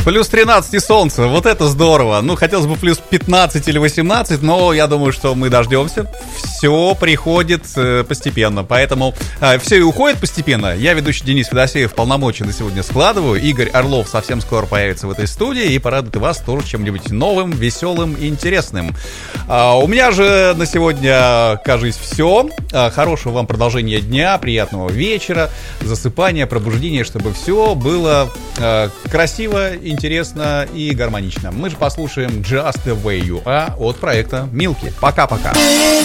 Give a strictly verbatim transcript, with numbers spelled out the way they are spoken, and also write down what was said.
Плюс тринадцать и солнце, вот это здорово. Ну, хотелось бы плюс пятнадцать или восемнадцать, но я думаю, что мы дождемся. Все приходит э, постепенно, поэтому э, все и уходит постепенно. Я, ведущий Денис Федосеев, полномочия на сегодня складываю. Игорь Орлов совсем скоро появится в этой студии и порадует вас тоже чем-нибудь новым, веселым и интересным. А, у меня же на сегодня, кажется, все. А, хорошего вам продолжения дня, приятного вечера, засыпания, пробуждения, чтобы все было э, красиво, интересно и гармонично. Мы же послушаем Just the Way You Are от проекта Milky. Пока-пока.